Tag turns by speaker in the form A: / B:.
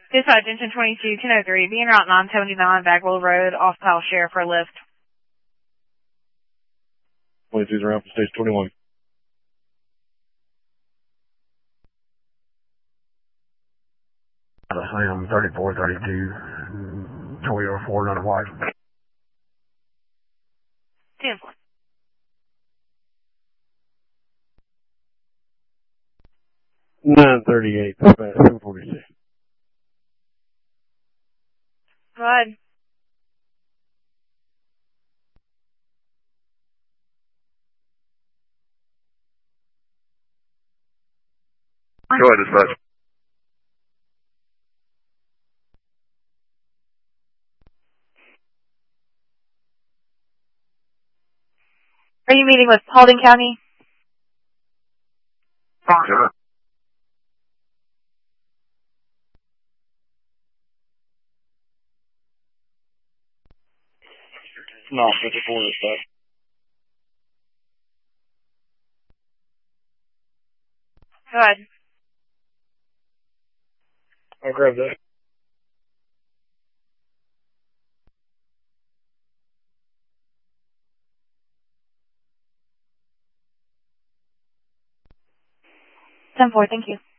A: Dispatch engine 22, 1003, being route 979, Bagwell Road, off Powell Sheriff for a lift.
B: 22's around for stage 21.
C: I am 3432, Toyota 4 white.
A: 10-4.
B: $938, 746.
A: Go ahead.
D: Go ahead, dispatch.
A: Are you meeting with Paulding County?
D: Sure.
B: No, 54 dispatch.
A: Go ahead.
B: I'll grab that.
A: Ten-4, thank you.